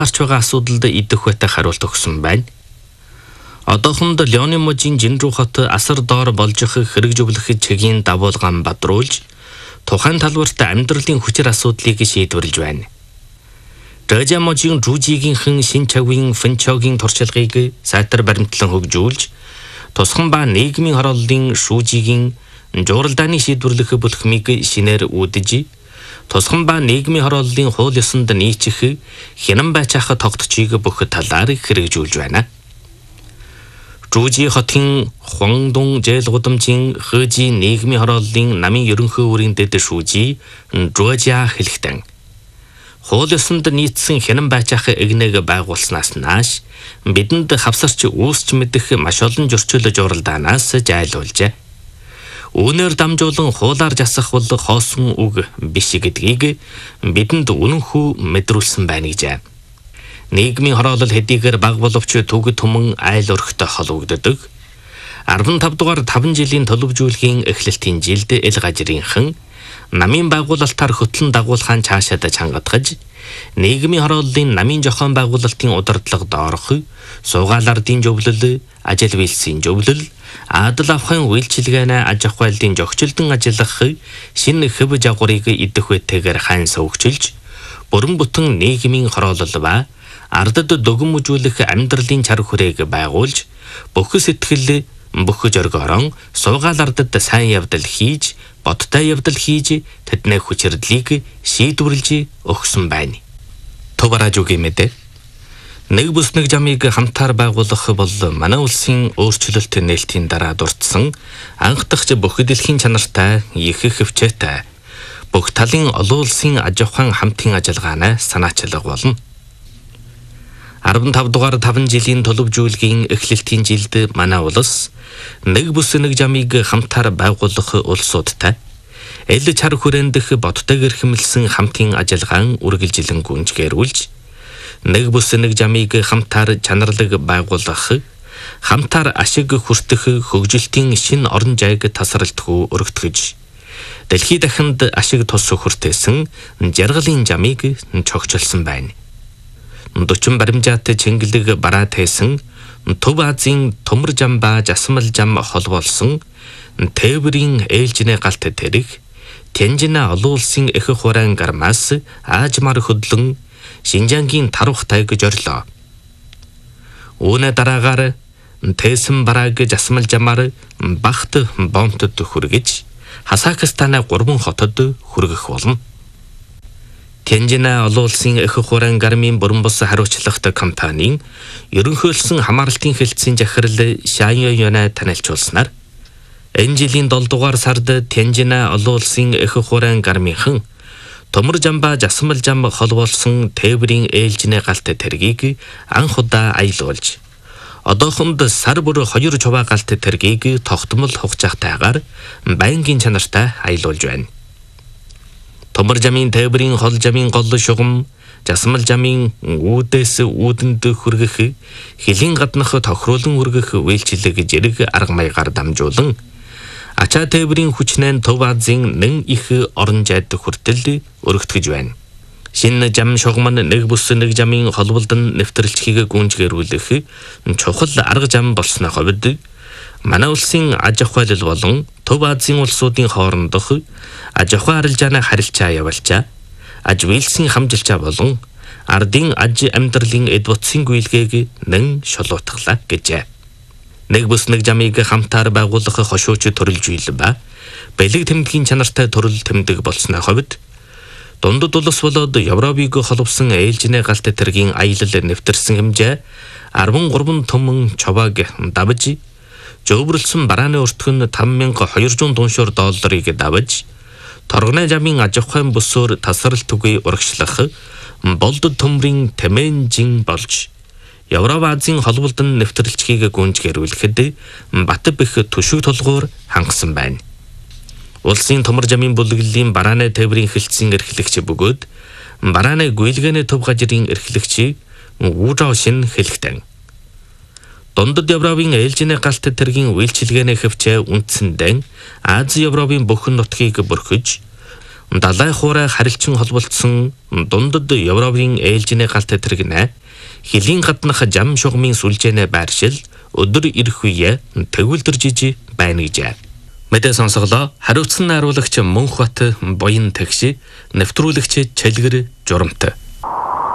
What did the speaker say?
гарч байгаа асуудалд идэх байтай хариулт өгсөн байна. Одоохонд Леоны мужийн Жинрүү хот асар доор болж их хэрэгжүүлэх чигийн дагуулгаан бадруулж тухайн талбарт амьдралын хүчээр асуудлыг шийдвэрлэж байна. Рэжа мужийн Жужигийнхэн шин чавын Фэнчогийн туршлагыг сайтар баримтлан хөгжүүлж тусган ба нийгмийн хорооллын шүүжигийн журалдааны шийдвэрлэх бүлхмийг шинээр үүдэж тусган ба нийгмийн хорооллын хууль ёсонд нийцэх хянан байцаах тогтцыг бүх талаар хэрэгжүүлж байна. Жужи хотын Хуандун жээл гудамжийн Хэжи нийгмийн хорооллын намын ерөнхий үүрийн дэд шүүжи Жужа хэлэхдээ хууль ёсонд нийцсэн хянан байцаах эгнэг байгуулснаас нааш бидэнд хавсарч үүсч мэдэх маш олон зөрчил журалдаанаас жайлуулжээ. Үүнээр дамжуулан хуулаар жасах бол хоосон үг биш гэдгийг бидэнд үнэнхүү мэдрүүлсэн байна гэж. Нийгмийн хороолол хэдийгээр бага боловч төгөд түмэн айл өрхтө холбогддог. 15 дугаар 5 жилийн төлөвжүүлгийн эхлэлтийн жилд эл гажрынхан намын байгуулалтаар хөтлөн дагуулгаан цаашаад чангатгаж нийгмийн хорооллын намын зохион байгуулалтын удирдлага доорх суугаалардын зөвлөл, ажил үйлсийн зөвлөл, адал авахын үйлчилгээнэ аж ахуйлын зохицолдон ажиллах шинэ хэв жагварыг идэх үетэйгээр хайн сөвгчилж бүрэн бүтэн нийгмийн хороолол ба ардад дөгөмжүүлэх амьдралын чар хүрээг байгуулж бүх сэтгэл бүх зоргоорон суугаал ардад сайн явдал хийж бодтой явдал хийж тэдний хүчирдлийг шийдвэрлэж өгсөн байна. Товаражуугийн мэдээ. Нэг бүс нэг жамыг хамтаар байгуулах бол манай улсын өөрчлөлт нээлтийн дараа дурдсан анх дахь бүх дэлхийн чанартай их хөвчтэй бүх талын олон улсын аж ахуйн хамтын ажиллагааны санаачлаг болно. 15 дугаар 5 жилийн төлөвжүүлгийн эхлэлтийн жилд манай улс нэг бүс нэг жамыг хамтаар байгуулах улсуудтай эл чар хүрэндх бодтойгэр хэмэлсэн хамтын ажиллагаан үргэлжилэн гүнжгээрүүлж нэг бүс нэг жамыг хамтаар чанарлаг байгуулах хамтаар ашиг хүртэх хөгжилтийн шин орон зайг тасралтгүй өргөтгөж дэлхий дахинд ашиг тус хүртээсэн жаргалын жамыг цогцолсон байна. 40 баримжаат чингэлэг бараа тайсан Төв Азийн төмөр жам ба жасмал жам холбоолсон тээврийн ээлжинэ галт тэрэг Тянжина олон улсын их хураан гармаас аажмаар хөдлөн Шинжангийн тарвах тайг жорлоо. Үүнэ дараагаар Тэсэн барааг жасмал жамаар Бахт бомтод хүргэж Хасакстаны 3 хотод хүргэх болно. Тянжина олон улсын их хураан гармын бүрэн бус хариуцлагатай компанийн ерөнхийлсөн хамаарлтын хэлтсийн захирал Шаньёёна танилцуулснаар энэ жилийн 7 дугаар сард Тянжина олон улсын их хураан гармынхан төмөр жам ба жасмал жам холбоолсон тээврийн ээлжинэ галт тэргийг анх удаа аялуулж одоохонд сар бүр 2 чуваа галт тэргийг тогтмол хугацаатайгаар байнгын чанартай аялуулж байна. Төмөр жамын тээврийн хол жамын гол шугам жасмал жамын үүдээс үүдэнд хүргэх хилийн гаднах тохируулан үргэх үйлчилэг зэрэг арга маягаар дамжуулан ачаа тээврийн хүчнэн Төв Азийн нэн их орон зайд хүртэл өргөтгөж байна. Шинэ жам шугам нь нэг бүс нэг жамын холболдон нэвтрэлцгийг гүнжгээрүүлэх чухал арга жам болсны хувьд манай улсын аж ахуйлал болон Төв Азийн улсуудын хоорондох аж ахуй арилжааны харилцаа явуулчаа аж үйлсийн хамжилчаа болон ардын аж амьдралын эд бүтцийн гүйлгээг нэн шолоотглаа гэжээ. Нэг бүс нэг жамыг хамтаар байгуулах хошууч төрөлжүүл ба бэлэг тэмдгийн чанартай төрөл тэмдэг болсны хувьд дундад улс болоод Европыг холбосон ээлжинэ галт тэргийн аялал нэвтэрсэн хэмжээ 13 төмөн чавааг давж жөвөрлсөн барааны өртгөн 5200 $, давж торгоны жамын аж ахуйн бүсөөр тасралтгүй урагшлах болдод төмрийн тэмэнжин болж Европ Азийн холболдон нэвтрэлцгийг гүнжгээрүүлэхэд бат бэх түшиг толгуур хангасан байна. Улсын төмөр жамын бүлэглэлийн барааны тээврийн хэлтсийн эрхлэгч бөгөөд барааны гүйлгээний төв гажрын эрхлэгч Ужаошин хэлэхдээ Дундад Европын ээлжинэ галт тэргийн үйлчилгээний хөвчөө үндсэндээ Ази Европын бүхэн нутгийг бүрхэж далай хуурай харилцан холбогдсон дундад Европын ээлжиний галт тэрэгнэ хилийн гаднах жам шугамын сүлжээнэ байршил өдөр ирэх үе төгөлдөр жижи байна гэж. Мэдээ сонсголоо хариуцсан найруулагч Мөнхбат Буян Тэгш, нэвтрүүлэгч Чэлгэр Журамт.